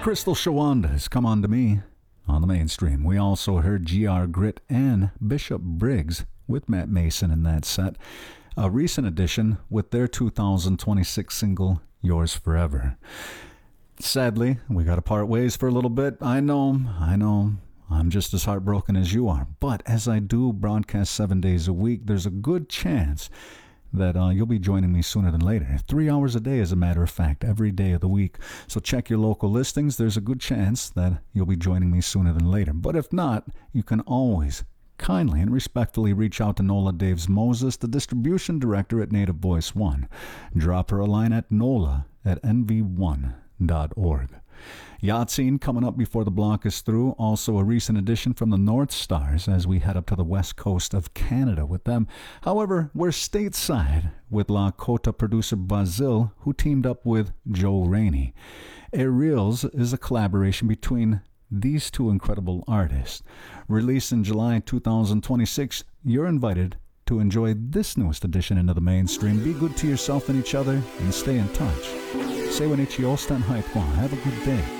Crystal Shawanda's Come On To Me on the mainstream. We also heard G.R. Grit and Bishop Briggs with Matt Mason in that set. A recent addition with their 2026 single, Yours Forever. Sadly, we got to part ways for a little bit. I know. I'm just as heartbroken as you are. But as I do broadcast 7 days a week, there's a good chance that you'll be joining me sooner than later. 3 hours a day, as a matter of fact, every day of the week. So check your local listings. There's a good chance that you'll be joining me sooner than later. But if not, you can always kindly and respectfully reach out to Nola Daves Moses, the distribution director at Native Voice One. Drop her a line at nola@nv1.org. Yahtzee coming up before the block is through. Also a recent addition from the North Stars as we head up to the west coast of Canada with them. However, we're stateside with Lakota producer Bazil, who teamed up with Joe Rainey. Aerials is a collaboration between these two incredible artists. Released in July 2026, you're invited to enjoy this newest addition into the mainstream. Be good to yourself and each other and stay in touch. Have a good day.